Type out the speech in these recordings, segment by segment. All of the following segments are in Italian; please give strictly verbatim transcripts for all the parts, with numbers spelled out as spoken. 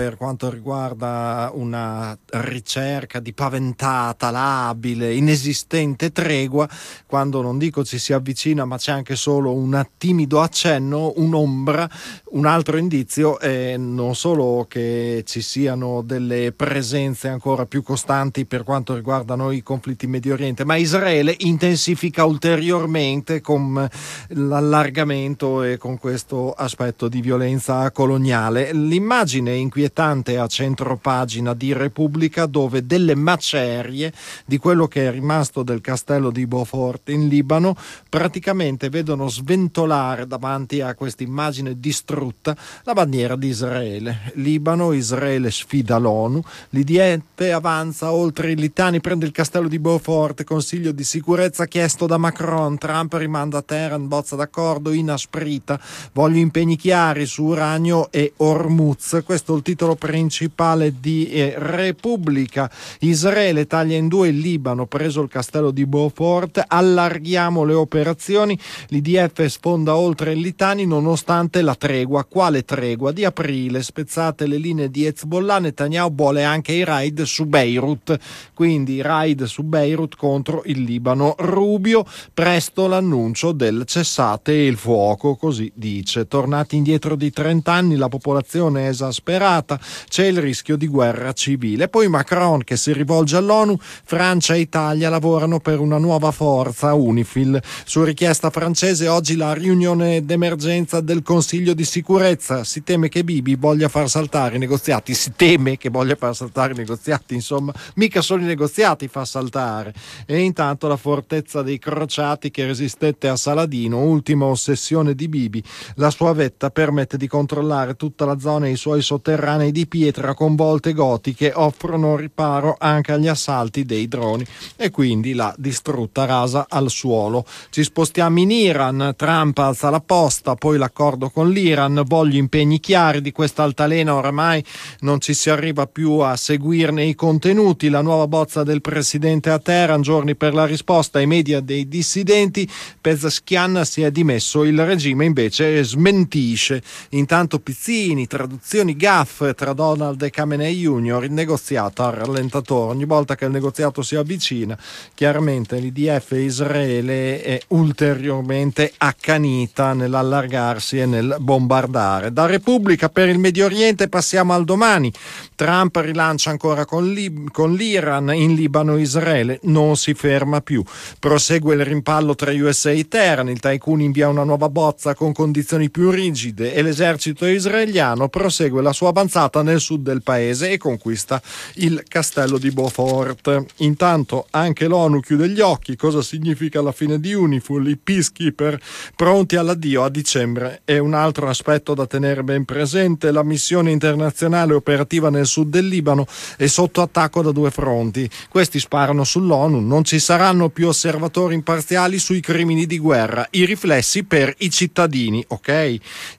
per quanto riguarda una ricerca di paventata, labile, inesistente tregua, quando non dico ci si avvicina, ma c'è anche solo un timido accenno, un'ombra, un altro indizio è non solo che ci siano delle presenze ancora più costanti per quanto riguardano i conflitti in Medio Oriente, ma Israele intensifica ulteriormente con l'allargamento e con questo aspetto di violenza coloniale. L'immagine inquietante a centro pagina di Repubblica, dove delle macerie di quello che è rimasto del castello di Beaufort in Libano praticamente vedono sventolare davanti a questa immagine distrutta la bandiera di Israele. Libano, Israele sfida l'ONU, l'I D F avanza oltre i litani, prende il castello di Beaufort, Consiglio di sicurezza chiesto da Macron, Trump rimanda a Teheran, bozza d'accordo inasprita, voglio impegni chiari su uranio e Hormuz. Questo è il titolo principale di eh, Repubblica. Israele taglia in due il Libano, preso il castello di Beaufort, allarghiamo le operazioni, l'I D F sfonda oltre il litani nonostante la tregua. Quale tregua? Di aprile, spezzate le linee di Hezbollah, Netanyahu vuole anche i raid su Beirut, quindi raid su Beirut contro il Libano. Rubio, presto l'annuncio del cessate il fuoco, così dice. Tornati indietro di trenta anni, la popolazione è esasperata, c'è il rischio di guerra civile. Poi Macron che si rivolge all'ONU, Francia e Italia lavorano per una nuova forza, UNIFIL. Su richiesta francese oggi la riunione d'emergenza del Consiglio di sicurezza. Si teme che Bibi voglia far saltare i negoziati, si teme che voglia far saltare i negoziati, insomma, mica solo i negoziati fa saltare. E intanto la fortezza dei crociati che resistette a Saladino, ultima ossessione di Bibi, la sua vetta permette di controllare tutta la zona e i suoi sotterranei di pietra con volte gotiche offrono riparo anche agli assalti dei droni, e quindi la distrutta rasa al suolo. Ci spostiamo in Iran, Trump alza la posta, poi l'accordo con l'Iran, voglio impegni chiari. Di questa altalena oramai non ci si arriva più a seguirne i contenuti. La nuova bozza del presidente a Teheran, giorni per la risposta ai media dei dissidenti, Pezeshkian si è dimesso, il regime invece smentisce. Intanto Pizzini, traduzioni gaff tra Donald e Khamenei Junior, il negoziato al rallentatore. Ogni volta che il negoziato si avvicina, chiaramente l'I D F Israele è ulteriormente accanita nell'allargarsi e nel bombardare. Da Repubblica per il Medio Oriente passiamo al Domani. Trump rilancia ancora con, Lib- con l'Iran, in Libano Israele non si ferma più. Prosegue il rimpallo tra U S A e Teheran, il tycoon invia una nuova bozza con condizioni più rigide e l'esercito israeliano prosegue la sua avanzata nel sud del paese e conquista il castello di Beaufort. Intanto anche l'ONU chiude gli occhi. Cosa significa la fine di UNIFIL? I peacekeeper pronti all'addio a dicembre. E un altro aspetto da tenere ben presente: la missione internazionale operativa nel sud del Libano è sotto attacco da due fronti. Questi sparano sull'ONU, non ci saranno più osservatori imparziali sui crimini di guerra, i riflessi per i cittadini, ok?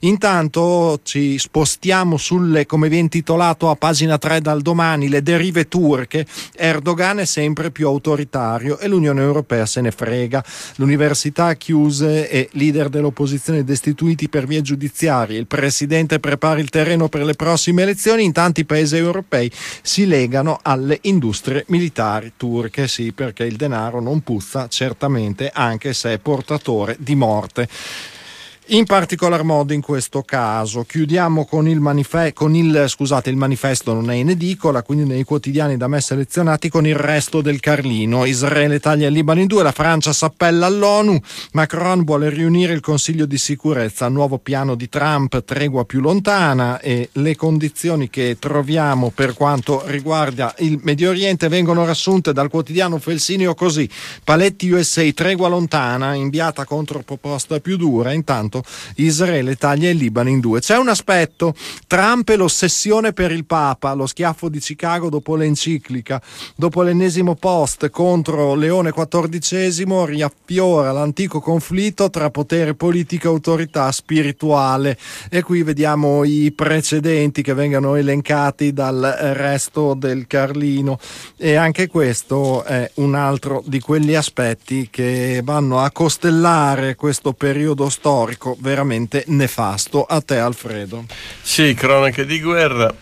Intanto ci spostiamo sulle, come vi ho intitolato a pagina tre dal Domani, le derive turche. Erdogan è sempre più autoritario e l'Unione Europea se ne frega. L'università chiuse e leader dell'opposizione destituiti per vie giudiziarie. Il presidente prepara il terreno per le prossime elezioni. In tanti paesi europei si legano alle industrie militari turche, sì, perché il denaro non puzza certamente, anche se è portatore di morte. In particolar modo in questo caso chiudiamo con il manifesto, con il scusate il manifesto non è in edicola, quindi nei quotidiani da me selezionati, con il resto del Carlino. Israele taglia il Libano in due, la Francia s'appella all'ONU, Macron vuole riunire il Consiglio di sicurezza, nuovo piano di Trump, tregua più lontana, e le condizioni che troviamo per quanto riguarda il Medio Oriente vengono riassunte dal quotidiano Felsineo così: paletti U S A, tregua lontana, inviata controproposta più dura. Intanto Israele taglia il Libano in due. C'è un aspetto: Trump e l'ossessione per il Papa, lo schiaffo di Chicago dopo l'enciclica, dopo l'ennesimo post contro Leone quattordicesimo, riaffiora l'antico conflitto tra potere politico e autorità spirituale, e qui vediamo i precedenti che vengono elencati dal resto del Carlino, e anche questo è un altro di quegli aspetti che vanno a costellare questo periodo storico veramente nefasto. A te, Alfredo. Sì, cronache di guerra.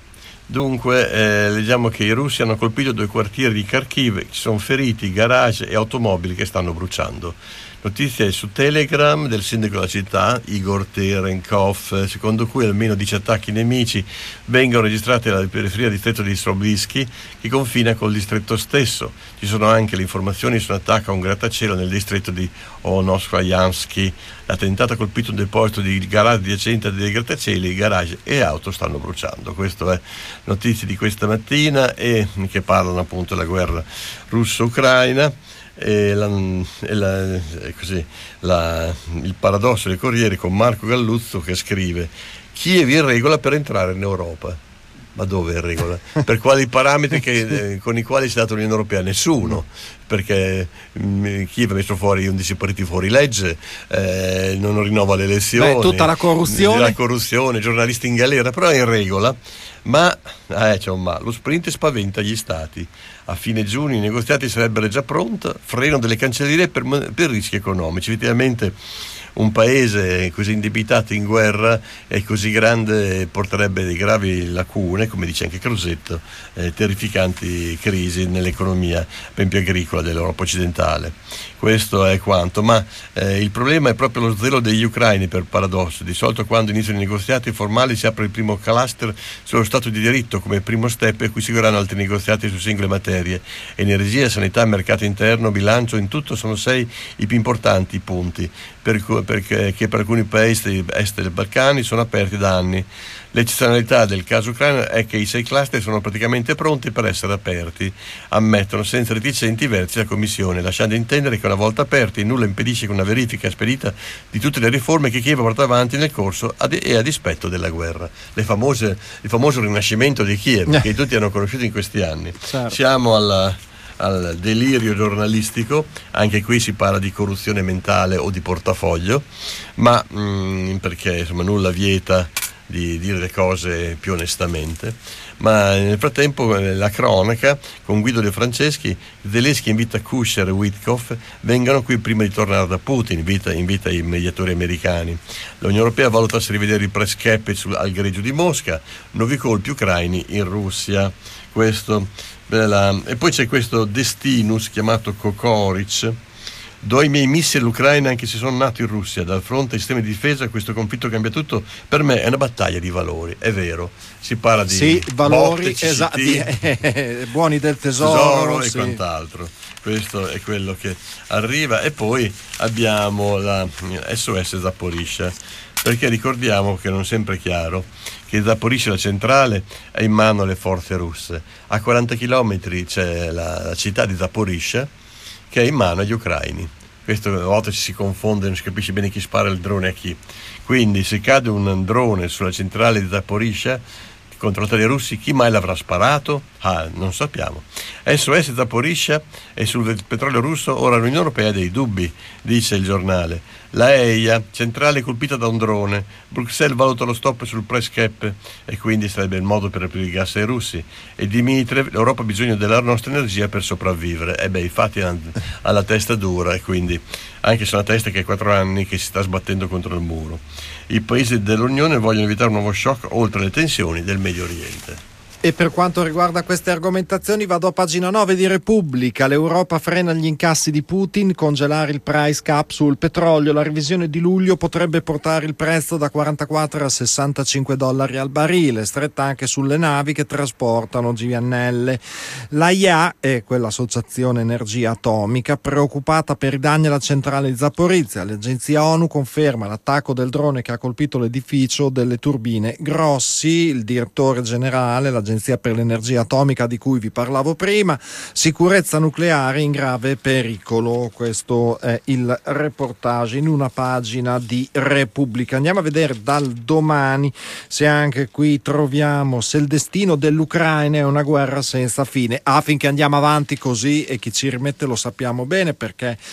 Dunque, eh, leggiamo che i russi hanno colpito due quartieri di Kharkiv, ci sono feriti, garage e automobili che stanno bruciando. Notizia è su Telegram del sindaco della città, Igor Terenkov, secondo cui almeno dieci attacchi nemici vengono registrati alla periferia del distretto di Sroblivsky, che confina col distretto stesso. Ci sono anche le informazioni su un attacco a un grattacielo nel distretto di Onosvajansky. L'attentato ha colpito un deposito di garage adiacente a dei grattacieli, garage e auto stanno bruciando. Questo è notizie di questa mattina e che parlano appunto della guerra russo-ucraina. E la, e la, e così, la, il paradosso del Corriere con Marco Galluzzo che scrive: Kiev in regola per entrare in Europa. Ma dove in regola? Per quali parametri che, eh, con i quali si è data l'Unione Europea? Nessuno, perché mh, Kiev ha messo fuori undici partiti fuori legge, eh, non rinnova le elezioni. Beh, tutta la corruzione. La corruzione, giornalisti in galera, però è in regola. Ma, eh, cioè, ma lo sprint spaventa gli stati. A fine giugno i negoziati sarebbero già pronti, freno delle cancellerie per, per rischi economici. Effettivamente un paese così indebitato in guerra e così grande porterebbe dei gravi lacune, come dice anche Crosetto, eh, terrificanti crisi nell'economia ben più agricola dell'Europa occidentale. Questo è quanto, ma eh, il problema è proprio lo zelo degli ucraini, per paradosso. Di solito quando iniziano i negoziati formali si apre il primo cluster sullo Stato di diritto come primo step, e cui seguiranno altri negoziati su singole materie. Energia, sanità, mercato interno, bilancio, in tutto sono sei i più importanti punti, per cui, perché che per alcuni paesi est del Balcani sono aperti da anni. L'eccezionalità del caso ucraino è che i sei cluster sono praticamente pronti per essere aperti, ammettono senza reticenti i vertici della Commissione, lasciando intendere che una volta aperti nulla impedisce che una verifica spedita di tutte le riforme che Kiev porta avanti nel corso e a dispetto della guerra. Le famose, il famoso rinascimento di Kiev, eh. che tutti hanno conosciuto in questi anni. Certo. Siamo alla... al delirio giornalistico, anche qui si parla di corruzione mentale o di portafoglio, ma mh, perché insomma nulla vieta di dire le cose più onestamente. Ma nel frattempo la cronaca con Guido De Franceschi: Zelensky invita Kusher e Witkoff, vengano qui prima di tornare da Putin, invita, invita i mediatori americani. L'Unione Europea valuta se rivedere il price cap sul, al greggio di Mosca, nuovi colpi ucraini in Russia. Questo, la, e poi c'è questo Destinus chiamato Kokoric: do i miei missili all'Ucraina anche se sono nato in Russia, dal fronte ai sistemi di difesa questo conflitto cambia tutto. Per me è una battaglia di valori, è vero, si parla di sì, valori botte, esatti, eh, buoni del tesoro, tesoro sì. e quant'altro. Questo è quello che arriva. E poi abbiamo la S O S Zaporizhzhia, perché ricordiamo che non sempre è chiaro che Zaporizhzhia, la centrale, è in mano alle forze russe. A quaranta chilometri c'è la, la città di Zaporizhzhia, che è in mano agli ucraini. Questo a volte ci si confonde, non si capisce bene chi spara il drone a chi. Quindi se cade un drone sulla centrale di Zaporizhzhia controllata dai russi, chi mai l'avrà sparato? Ah, non sappiamo. S O S Zaporizhzhia e sul petrolio russo ora l'Unione Europea ha dei dubbi, dice il giornale. La E I A, centrale colpita da un drone. Bruxelles valuta lo stop sul price cap e quindi sarebbe il modo per aprire il gas ai russi. E Dimitrov: l'Europa ha bisogno della nostra energia per sopravvivere. E beh, infatti ha la testa dura, e quindi anche se una testa che ha quattro anni che si sta sbattendo contro il muro. I paesi dell'Unione vogliono evitare un nuovo shock oltre le tensioni del Medio Oriente. E per quanto riguarda queste argomentazioni vado a pagina nove di Repubblica. L'Europa frena gli incassi di Putin, congelare il price cap sul petrolio. La revisione di luglio potrebbe portare il prezzo da quarantaquattro a sessantacinque dollari al barile, stretta anche sulle navi che trasportano G N L. L'A I A è quell'associazione energia atomica preoccupata per i danni alla centrale di Zaporizhzhia. L'agenzia ONU conferma l'attacco del drone che ha colpito l'edificio delle turbine Grossi. Il direttore generale, l'agenzia per l'energia atomica di cui vi parlavo prima, sicurezza nucleare in grave pericolo. Questo è il reportage in una pagina di Repubblica. Andiamo a vedere dal Domani se anche qui troviamo se il destino dell'Ucraina è una guerra senza fine. Ah, finché andiamo avanti così, e chi ci rimette lo sappiamo bene, perché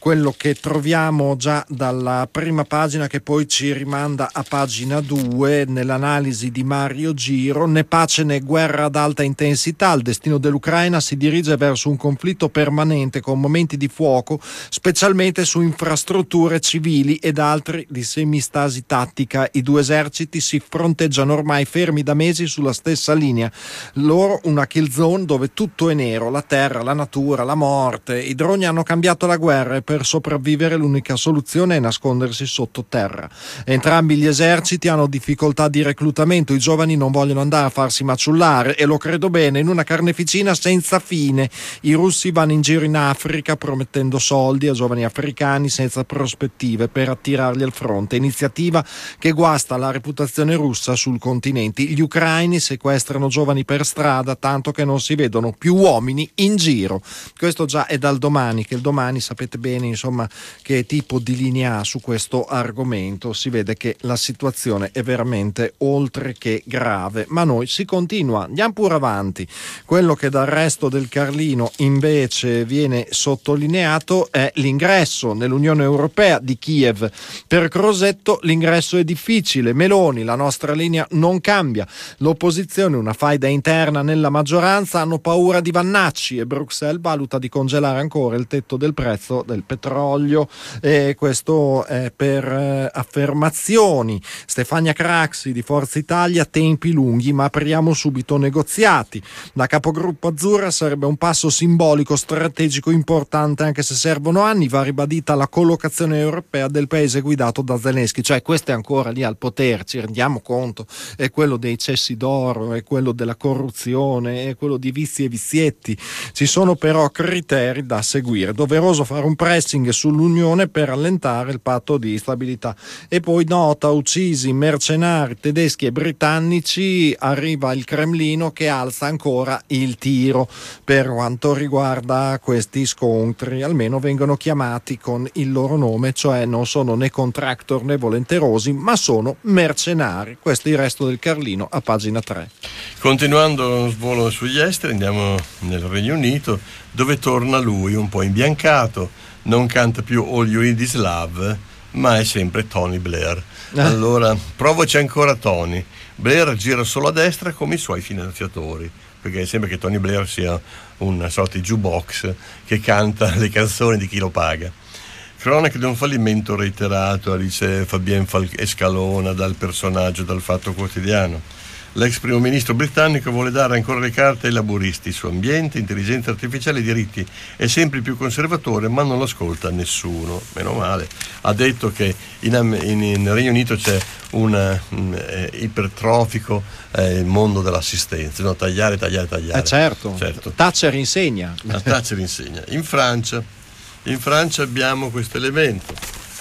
quello che troviamo già dalla prima pagina, che poi ci rimanda a pagina due nell'analisi di Mario Giro. Né pace né guerra ad alta intensità, il destino dell'Ucraina si dirige verso un conflitto permanente con momenti di fuoco, specialmente su infrastrutture civili ed altri di semistasi tattica. I due eserciti si fronteggiano ormai fermi da mesi sulla stessa linea. Loro una kill zone dove tutto è nero, la terra, la natura, la morte. I droni hanno cambiato la guerra e per sopravvivere l'unica soluzione è nascondersi sottoterra. Entrambi gli eserciti hanno difficoltà di reclutamento, i giovani non vogliono andare a farsi maciullare, e lo credo bene, in una carneficina senza fine. I russi vanno in giro in Africa promettendo soldi a giovani africani senza prospettive per attirarli al fronte, iniziativa che guasta la reputazione russa sul continente. Gli ucraini sequestrano giovani per strada tanto che non si vedono più uomini in giro. Questo già è dal Domani, che il Domani sapete bene insomma che tipo di linea ha su questo argomento. Si vede che la situazione è veramente oltre che grave, ma noi si continua, andiamo pure avanti. Quello che dal resto del Carlino invece viene sottolineato è l'ingresso nell'Unione Europea di Kiev. Per Crosetto l'ingresso è difficile, Meloni, la nostra linea non cambia, l'opposizione, una faida interna nella maggioranza, hanno paura di Vannacci e Bruxelles valuta di congelare ancora il tetto del prezzo del petrolio. E questo è per eh, affermazioni. Stefania Craxi di Forza Italia, tempi lunghi ma apriamo subito negoziati. La capogruppo azzurra, sarebbe un passo simbolico strategico importante anche se servono anni, va ribadita la collocazione europea del paese guidato da Zelensky, cioè questo è ancora lì al potere, ci rendiamo conto, è quello dei cessi d'oro, è quello della corruzione, è quello di vizi e vizietti. Ci sono però criteri da seguire, doveroso fare un pressing sull'Unione per allentare il patto di stabilità. E poi nota, uccisi mercenari tedeschi e britannici, arriva il Cremlino che alza ancora il tiro per quanto riguarda questi scontri, almeno vengono chiamati con il loro nome, cioè non sono né contractor né volenterosi ma sono mercenari. Questo è il resto del Carlino a pagina tre. Continuando lo svolo sugli esteri, andiamo nel Regno Unito, dove torna lui un po' imbiancato, non canta più All You Need Is Love, ma è sempre Tony Blair. Allora, provaci ancora Tony. Blair gira solo a destra come i suoi finanziatori, perché sembra che Tony Blair sia una sorta di jukebox che canta le canzoni di chi lo paga. Cronache di un fallimento reiterato, dice Fabien Escalona dal Personaggio, dal Fatto Quotidiano. L'ex primo ministro britannico vuole dare ancora le carte ai laburisti su ambiente, intelligenza artificiale e diritti. È sempre più conservatore, ma non lo ascolta nessuno. Meno male. Ha detto che in, in, in Regno Unito c'è un eh, ipertrofico eh, mondo dell'assistenza, no? Tagliare, tagliare, tagliare. Eh certo. certo. Thatcher insegna. La Thatcher insegna. In Francia, in Francia abbiamo questo elemento.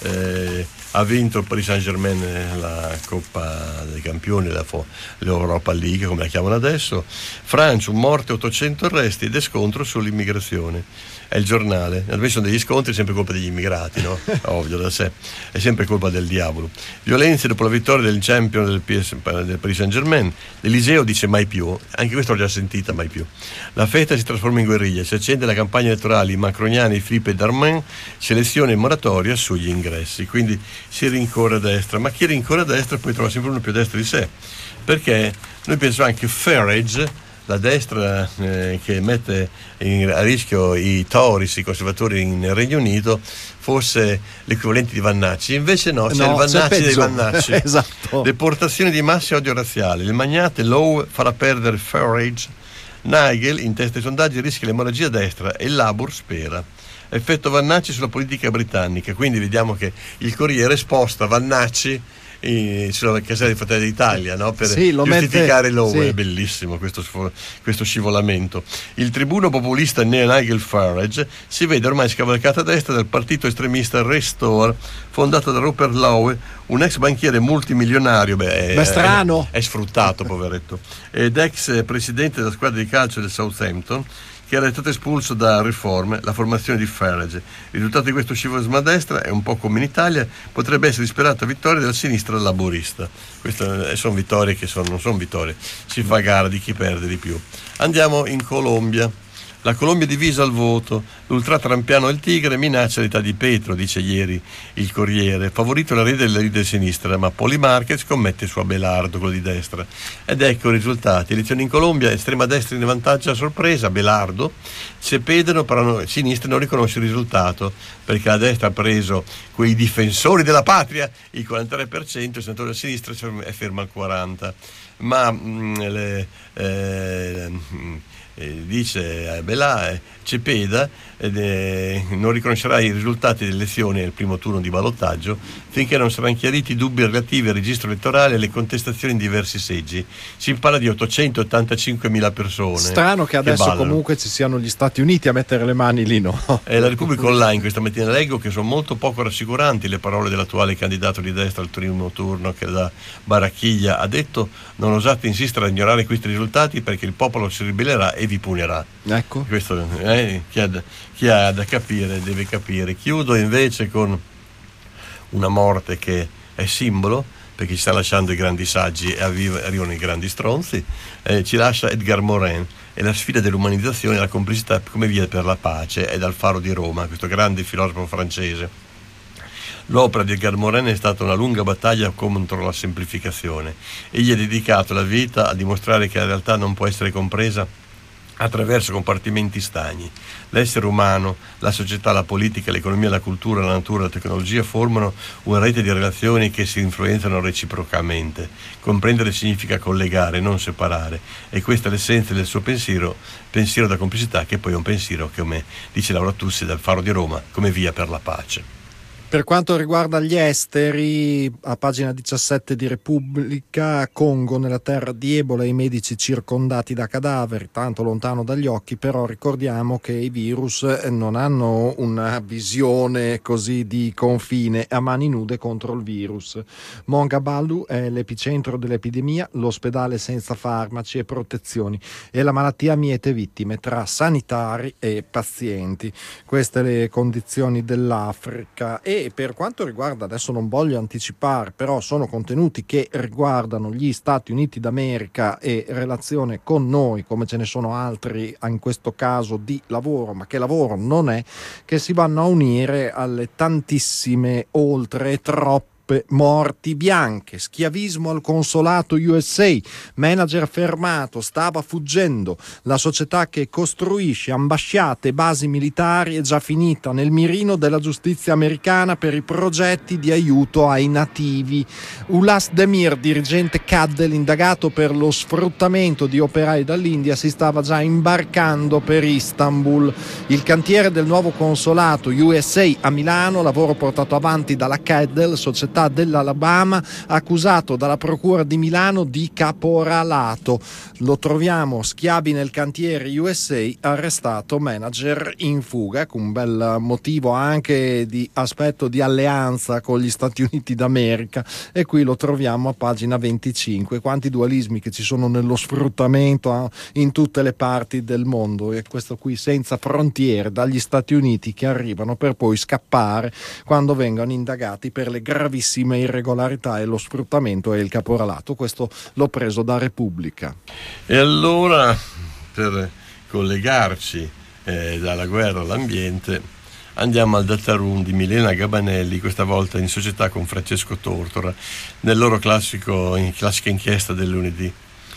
Eh, ha vinto il Paris Saint-Germain la Coppa dei Campioni, la l'Europa League come la chiamano adesso. Francia, un morto e ottocento arresti ed è scontro sull'immigrazione. È il giornale. Almeno sono degli scontri, è sempre colpa degli immigrati, no? Ovvio da sé, è sempre colpa del diavolo. Violenze dopo la vittoria del champion del, P S, del Paris Saint-Germain. L'Eliseo dice mai più, anche questo l'ho già sentita, mai più. La festa si trasforma in guerriglia, si accende la campagna elettorale macroniani, Philippe e Darmanin, selezione moratoria sugli ingressi, quindi si rincorre a destra, ma chi rincorre a destra poi trova sempre uno più a destra di sé, perché noi pensiamo anche Farage, la destra eh, che mette in, a rischio i Tories, i conservatori in Regno Unito, fosse l'equivalente di Vannacci, invece no, c'è no, il Vannacci dei Vannacci. Esatto. Deportazioni di massa e odio razziale, il magnate Lowe farà perdere Farage, Nigel in testa ai sondaggi rischia l'emorragia a destra e il Labour spera. Effetto Vannacci sulla politica britannica, quindi vediamo che il Corriere sposta Vannacci sulla casella di Fratelli d'Italia, no? Per sì, giustificare mette, Lowe. sì. È bellissimo questo, questo scivolamento. Il tribuno populista Nigel Farage si vede ormai scavalcato a destra dal partito estremista Restore, fondato da Rupert Lowe, un ex banchiere multimilionario, beh, beh strano, è, è sfruttato poveretto, ed ex presidente della squadra di calcio del Southampton, che era stato espulso da Reform, la formazione di Farage. Il risultato di questo scivolismo a destra è un po' come in Italia, potrebbe essere disperata vittoria della sinistra laburista. Queste sono vittorie che sono, non sono vittorie, si fa gara di chi perde di più. Andiamo in Colombia. La Colombia è divisa al voto, l'ultratrampiano e il Tigre minaccia l'età di Petro, dice ieri il Corriere, favorito la rete della leader sinistra, ma Poli Marquez commette su Abelardo, quello di destra. Ed ecco i risultati, elezioni in Colombia, estrema destra in vantaggio a sorpresa, Abelardo, Cepeda però sinistra non riconosce il risultato, perché la destra ha preso quei difensori della patria, il quarantatré per cento, il senatore a sinistra è fermo al quaranta per cento. Ma mh, le, eh, mh, eh, dice eh, Belà, eh, Cepeda eh, non riconoscerà i risultati delle elezioni nel primo turno di ballottaggio finché non saranno chiariti i dubbi relativi al registro elettorale e alle contestazioni in diversi seggi. Si parla di ottocentottantacinquemila persone. Strano che adesso che comunque ci siano gli Stati Uniti a mettere le mani lì, no? È la Repubblica Online, questa mattina leggo che sono molto poco rassicuranti le parole dell'attuale candidato di destra al primo turno, che da Barranquilla ha detto: non osate insistere a ignorare questi risultati perché il popolo si ribellerà e vi punirà. Ecco. Questo eh, chi, ha da, chi ha da capire deve capire. Chiudo invece con una morte che è simbolo, perché ci sta lasciando i grandi saggi e arrivano i grandi stronzi. Eh, ci lascia Edgar Morin, e la sfida dell'umanizzazione e la complicità come via per la pace, è dal Faro di Roma, questo grande filosofo francese. L'opera di Edgar Morin è stata una lunga battaglia contro la semplificazione. Egli ha dedicato la vita a dimostrare che la realtà non può essere compresa attraverso compartimenti stagni. L'essere umano, la società, la politica, l'economia, la cultura, la natura, la tecnologia formano una rete di relazioni che si influenzano reciprocamente. Comprendere significa collegare, non separare, e questa è l'essenza del suo pensiero, pensiero da complicità, che poi è un pensiero, come dice Laura Tussi dal Faro di Roma, come via per la pace. Per quanto riguarda gli esteri, a pagina diciassette di Repubblica, Congo, nella terra di Ebola, i medici circondati da cadaveri, tanto lontano dagli occhi, però ricordiamo che i virus non hanno una visione così di confine, a mani nude contro il virus. Mongabalu è l'epicentro dell'epidemia, l'ospedale senza farmaci e protezioni, e la malattia miete vittime tra sanitari e pazienti. Queste le condizioni dell'Africa. E per quanto riguarda, adesso non voglio anticipare, però sono contenuti che riguardano gli Stati Uniti d'America e relazione con noi, come ce ne sono altri in questo caso di lavoro, ma che lavoro non è, che si vanno a unire alle tantissime, oltre troppe morti bianche. Schiavismo al consolato U S A, manager fermato, stava fuggendo, la società che costruisce ambasciate e basi militari è già finita nel mirino della giustizia americana per i progetti di aiuto ai nativi. Ulas Demir, dirigente Caddel, indagato per lo sfruttamento di operai dall'India, si stava già imbarcando per Istanbul. Il cantiere del nuovo consolato U S A a Milano, lavoro portato avanti dalla Caddel, società dell'Alabama, accusato dalla procura di Milano di caporalato. Lo troviamo, Schiavi nel cantiere U S A, arrestato, manager in fuga, con un bel motivo anche di aspetto di alleanza con gli Stati Uniti d'America, e qui lo troviamo a pagina venticinque. Quanti dualismi che ci sono nello sfruttamento in tutte le parti del mondo, e questo qui senza frontiere, dagli Stati Uniti che arrivano per poi scappare quando vengono indagati per le gravissime irregolarità e lo sfruttamento e il caporalato. Questo l'ho preso da Repubblica. E allora, per collegarci eh, dalla guerra all'ambiente, andiamo al data room di Milena Gabanelli, questa volta in società con Francesco Tortora, nel loro classico, in classica inchiesta del lunedì.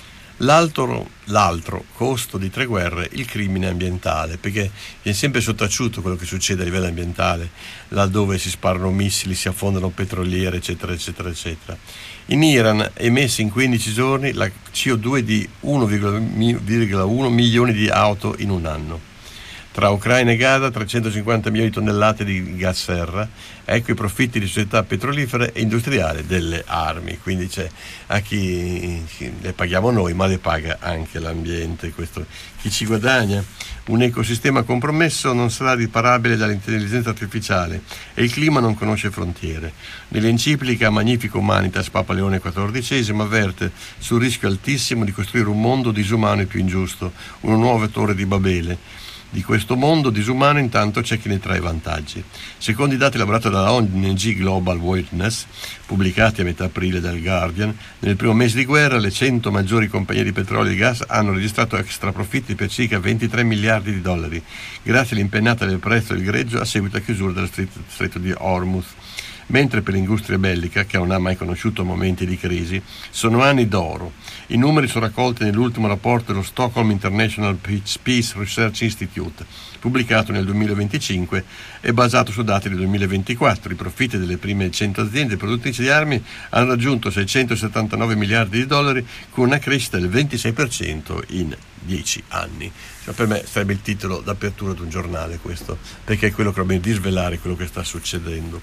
L'altro, l'altro costo di tre guerre, il crimine ambientale, perché è sempre sottaciuto quello che succede a livello ambientale, laddove si sparano missili, si affondano petroliere, eccetera, eccetera, eccetera. In Iran emessi in quindici giorni la C O due di uno virgola uno milioni di auto in un anno. Tra Ucraina e Gaza trecentocinquanta milioni di tonnellate di gas serra, ecco i profitti di società petrolifere e industriali delle armi, quindi c'è a chi, chi le paghiamo noi, ma le paga anche l'ambiente, questo chi ci guadagna. Un ecosistema compromesso non sarà riparabile dall'intelligenza artificiale e il clima non conosce frontiere. Nell'enciclica Magnifico Humanitas Papa Leone quattordicesimo avverte sul rischio altissimo di costruire un mondo disumano e più ingiusto, una nuova torre di Babele. di questo mondo disumano, intanto c'è chi ne trae vantaggi. Secondo i dati elaborati dalla O N G Global Witness, pubblicati a metà aprile dal Guardian, nel primo mese di guerra le cento maggiori compagnie di petrolio e di gas hanno registrato extra profitti per circa ventitré miliardi di dollari, grazie all'impennata del prezzo del greggio a seguito alla chiusura dello stretto di Hormuz. Mentre per l'industria bellica, che non ha mai conosciuto momenti di crisi, sono anni d'oro. I numeri sono raccolti nell'ultimo rapporto dello Stockholm International Peace Research Institute, pubblicato nel duemilaventicinque e basato su dati del duemilaventiquattro. I profitti delle prime cento aziende produttrici di armi hanno raggiunto seicentosettantanove miliardi di dollari, con una crescita del ventisei per cento in dieci anni. Cioè, per me sarebbe il titolo d'apertura di un giornale questo, perché è quello che va a disvelare quello che sta succedendo.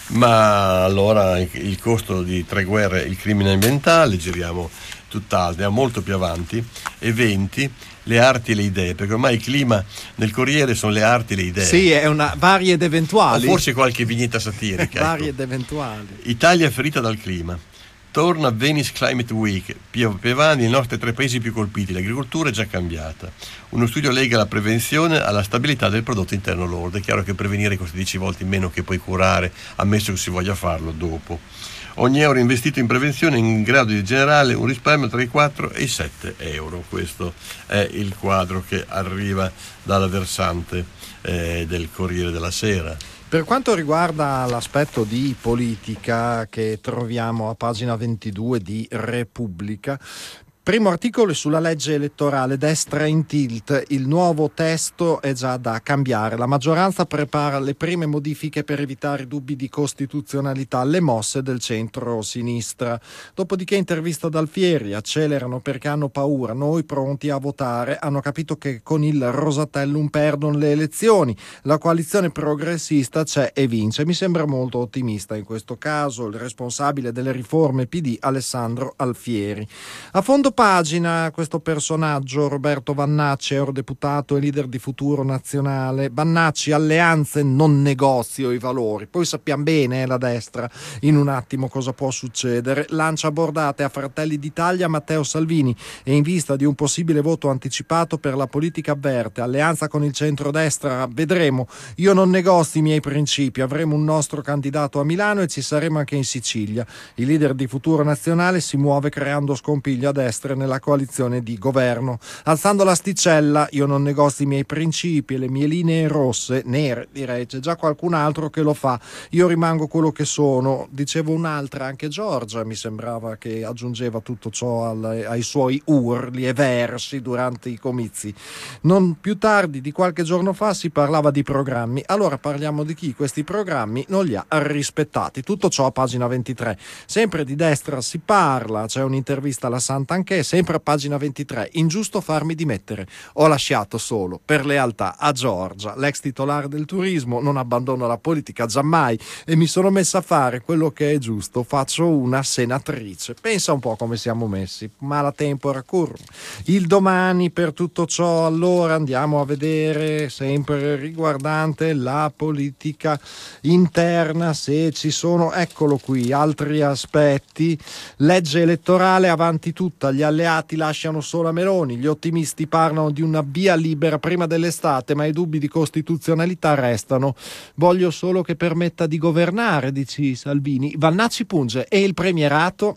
Ma allora il costo di tre guerre, il crimine ambientale, giriamo tutt'altro, andiamo molto più avanti. Eventi, le arti e le idee, perché ormai il clima nel Corriere sono le arti e le idee. Sì, è una varie ed eventuali. O forse qualche vignetta satirica. Varie ecco. ed eventuali. Italia ferita dal clima. Torna Venice Climate Week, Pievani, i nostri tre paesi più colpiti, l'agricoltura è già cambiata. Uno studio lega la prevenzione alla stabilità del prodotto interno lordo. È chiaro che prevenire costa dieci volte in meno che poi curare, ammesso che si voglia farlo dopo. Ogni euro investito in prevenzione è in grado di generare un risparmio tra i quattro e i sette euro. Questo è il quadro che arriva dalla versante eh, del Corriere della Sera. Per quanto riguarda l'aspetto di politica che troviamo a pagina ventidue di Repubblica, primo articolo è sulla legge elettorale, destra in tilt, il nuovo testo è già da cambiare, la maggioranza prepara le prime modifiche per evitare dubbi di costituzionalità, le mosse del centro-sinistra. Dopodiché intervista ad Alfieri, accelerano perché hanno paura, noi pronti a votare, hanno capito che con il Rosatellum perdono le elezioni, la coalizione progressista c'è e vince. Mi sembra molto ottimista in questo caso il responsabile delle riforme P D Alessandro Alfieri. A fondo pagina questo personaggio, Roberto Vannacci, eurodeputato e leader di Futuro Nazionale. Vannacci, alleanze, non negozio i valori. Poi sappiamo bene, eh, la destra, in un attimo cosa può succedere. Lancia bordate a Fratelli d'Italia Matteo Salvini e in vista di un possibile voto anticipato per la politica avverte, alleanza con il centrodestra, vedremo. Io non negozio i miei principi, avremo un nostro candidato a Milano e ci saremo anche in Sicilia. Il leader di Futuro Nazionale si muove creando scompiglio a destra nella coalizione di governo, alzando l'asticella. Io non negozio i miei principi e le mie linee rosse, nere direi, c'è già qualcun altro che lo fa, io rimango quello che sono. Dicevo un'altra, anche Giorgia mi sembrava che aggiungeva tutto ciò al, ai suoi urli e versi durante i comizi. Non più tardi di qualche giorno fa si parlava di programmi, allora parliamo di chi questi programmi non li ha rispettati. Tutto ciò a pagina ventitré. Sempre di destra si parla, c'è un'intervista alla Santanchè, sempre a pagina ventitré. Ingiusto farmi dimettere, ho lasciato solo per lealtà a Giorgia, l'ex titolare del turismo, non abbandono la politica giammai e mi sono messa a fare quello che è giusto, faccio una senatrice. Pensa un po' come siamo messi, ma la tempora curva. Il Domani per tutto ciò, allora andiamo a vedere, sempre riguardante la politica interna, se ci sono, eccolo qui, altri aspetti. Legge elettorale avanti tutta, gli alleati lasciano sola Meloni, gli ottimisti parlano di una via libera prima dell'estate, ma i dubbi di costituzionalità restano. Voglio solo che permetta di governare, dice Salvini. Vannacci punge, e il premierato?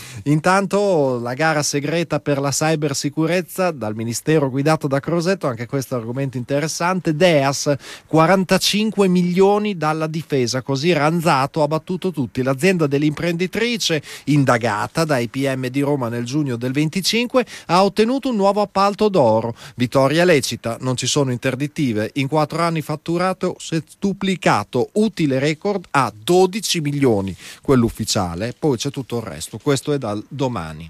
Intanto la gara segreta per la cybersicurezza dal ministero guidato da Crosetto, anche questo argomento interessante. Deas, quarantacinque milioni dalla difesa, così Ranzato ha battuto tutti. L'azienda dell'imprenditrice, indagata dai P M di Roma nel giugno del venticinque, ha ottenuto un nuovo appalto d'oro. Vittoria lecita, non ci sono interdittive. In quattro anni fatturato settuplicato, utile record a dodici milioni, quello ufficiale. Poi c'è tutto il resto. Questo è dal Domani.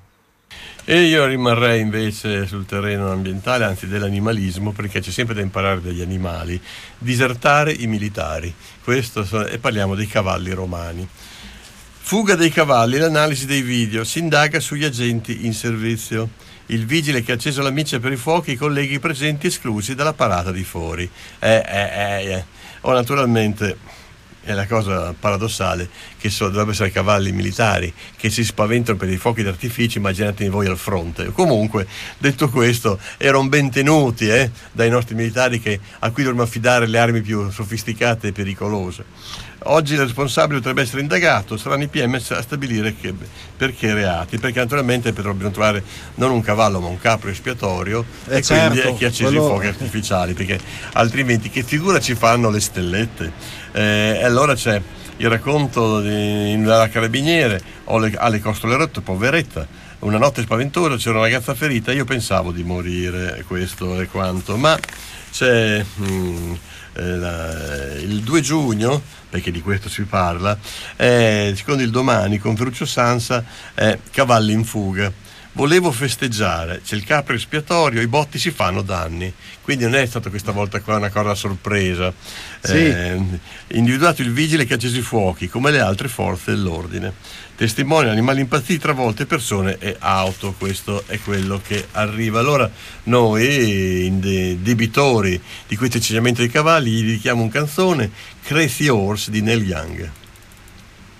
E io rimarrei invece sul terreno ambientale, anzi dell'animalismo, perché c'è sempre da imparare dagli animali. Disertare i militari. Questo so- e parliamo dei cavalli romani. Fuga dei cavalli, l'analisi dei video, si indaga sugli agenti in servizio. Il vigile che ha acceso la miccia per i fuochi, i colleghi presenti esclusi dalla parata di fuori. Eh, eh, eh, eh. Oh, naturalmente è la cosa paradossale che so, dovrebbero essere cavalli militari che si spaventano per i fuochi d'artificio, immaginatevi voi al fronte. Comunque, detto questo, erano ben tenuti eh, dai nostri militari che, a cui dovremmo affidare le armi più sofisticate e pericolose. Oggi il responsabile potrebbe essere indagato, saranno i P M a stabilire che, per che reati, perché naturalmente dobbiamo trovare non un cavallo ma un capro espiatorio eh e certo, quindi è chi ha acceso quello... i fuochi artificiali, perché altrimenti che figura ci fanno le stellette? Eh, e allora c'è il racconto della carabiniere o le, alle costole rotte, poveretta, una notte spaventosa, c'era una ragazza ferita, io pensavo di morire, questo e quanto, ma c'è mh, eh, la, il due giugno, perché di questo si parla, eh, secondo il Domani con Ferruccio Sansa, eh, cavalli in fuga. Volevo festeggiare, c'è il capro espiatorio, i botti si fanno danni, quindi non è stata questa volta qua una cosa a sorpresa. Sì. Eh, individuato il vigile che ha acceso i fuochi, come le altre forze dell'ordine. Testimoni, animali impazziti, travolte, persone e auto, questo è quello che arriva. Allora noi, de- debitori di questo insegnamento dei cavalli, gli dedichiamo un canzone, Crazy Horse di Neil Young.